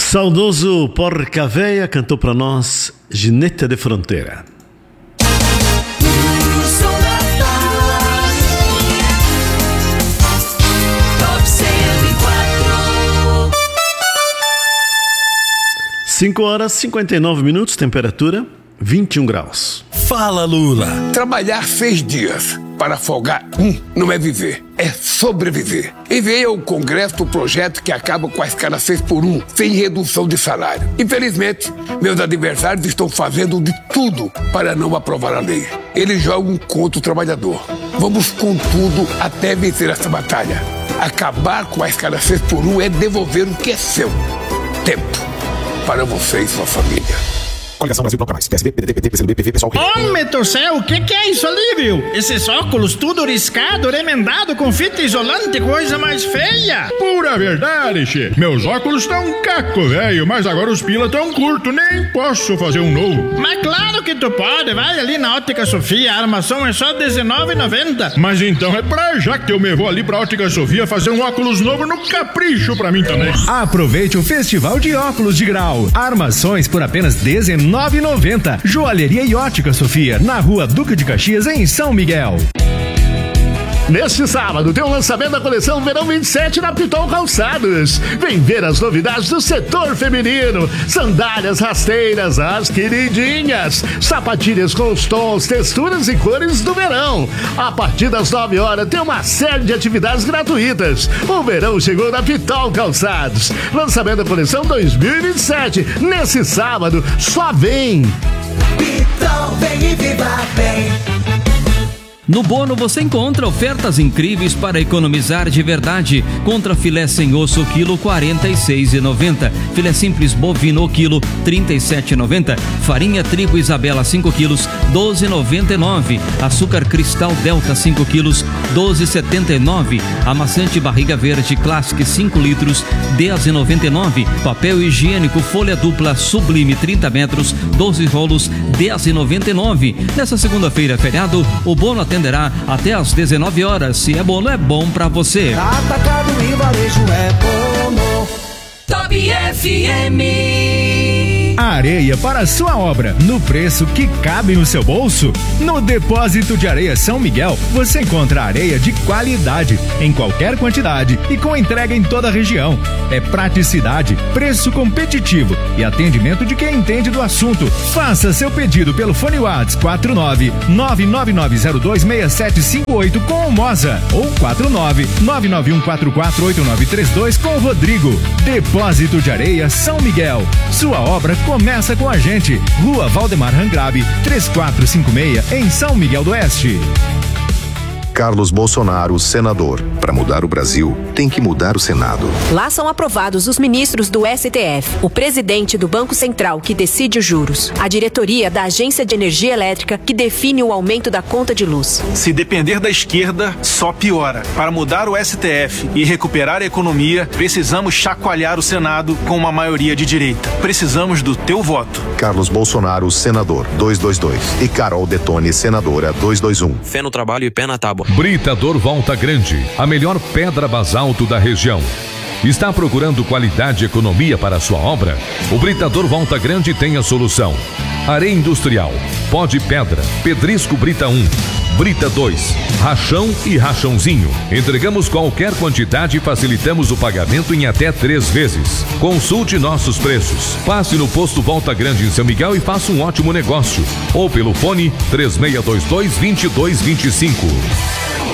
Saudoso Porca Véia cantou pra nós Gineta de Fronteira. Cinco horas 59 minutos, temperatura 21 graus. Fala, Lula. Trabalhar 6 dias para folgar não é viver, é sobreviver. Enviei ao Congresso o projeto que acaba com a escala 6x1, sem redução de salário. Infelizmente, meus adversários estão fazendo de tudo para não aprovar a lei. Eles jogam contra o trabalhador. Vamos com tudo até vencer essa batalha. Acabar com a escala 6x1 é devolver o que é seu. Tempo. Para você e sua família. Coligação Brasil Plano Canais. PSB, PDT, PT, PCdoB, PV, PSOL. Homem do céu, o que é isso ali, viu? Esses óculos tudo riscado, remendado com fita isolante, coisa mais feia. Pura verdade, che. Meus óculos estão um caco, velho, mas agora os pila tão curto, nem posso fazer um novo. Mas claro que tu pode, vai ali na Ótica Sofia, a armação é só R$19,90. Mas então é pra já que eu me vou ali pra Ótica Sofia fazer um óculos novo no capricho pra mim também. Aproveite o Festival de Óculos de Grau. Armações por apenas R$19,90. Joalheria e Ótica Sofia, na Rua Duque de Caxias, em São Miguel. Neste sábado tem o lançamento da coleção Verão 27 na Pitol Calçados. Vem ver as novidades do setor feminino. Sandálias rasteiras, as queridinhas. Sapatilhas com os tons, texturas e cores do verão. A partir das 9 horas tem uma série de atividades gratuitas. O verão chegou na Pitol Calçados. Lançamento da coleção 2027. Nesse sábado, só vem. Pitol, vem e viva bem. No Bono você encontra ofertas incríveis para economizar de verdade. Contra filé sem osso, quilo R$46,90. Filé simples bovino, quilo R$37,90. Farinha trigo Isabela 5 quilos, R$12,99. Açúcar cristal Delta 5 quilos, R$12,79. Amaciante barriga verde Classic 5 litros, R$10,99. Papel higiênico folha dupla Sublime 30 metros, 12 rolos, R$10,99. Nessa segunda-feira, feriado, o Bono atenderá até às 19 horas. Se é bom, é bom pra você. Atacado e varejo é Bono. Top FM. Areia para a sua obra, no preço que cabe no seu bolso? No Depósito de Areia São Miguel, você encontra areia de qualidade, em qualquer quantidade e com entrega em toda a região. É praticidade, preço competitivo e atendimento de quem entende do assunto. Faça seu pedido pelo fone WhatsApp 49999026758 com o Moza ou 49991448932 com o Rodrigo. Depósito de Areia São Miguel. Sua obra começa com a gente. Rua Valdemar Rangrabe, 3456, em São Miguel do Oeste. Carlos Bolsonaro, senador. Para mudar o Brasil, tem que mudar o Senado. Lá são aprovados os ministros do STF, o presidente do Banco Central, que decide os juros, a diretoria da Agência de Energia Elétrica, que define o aumento da conta de luz. Se depender da esquerda, só piora. Para mudar o STF e recuperar a economia, precisamos chacoalhar o Senado com uma maioria de direita. Precisamos do teu voto. Carlos Bolsonaro, senador, 222. E Carol Detone, senadora, 221. Fé no trabalho e pé na tábua. Britador Volta Grande, a melhor pedra basalto da região. Está procurando qualidade e economia para a sua obra? O Britador Volta Grande tem a solução. Areia industrial, pó de pedra, pedrisco Brita 1, Brita 2, rachão e rachãozinho. Entregamos qualquer quantidade e facilitamos o pagamento em até 3 vezes. Consulte nossos preços. Passe no posto Volta Grande em São Miguel e faça um ótimo negócio. Ou pelo fone 3622-2225.